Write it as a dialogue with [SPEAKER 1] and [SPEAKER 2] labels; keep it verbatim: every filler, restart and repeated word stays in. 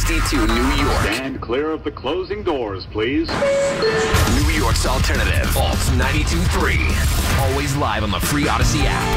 [SPEAKER 1] sixty-two New York.
[SPEAKER 2] Stand clear of the closing doors, please.
[SPEAKER 1] New York's alternative. Alt ninety-two point three. Always live on the free Odyssey app.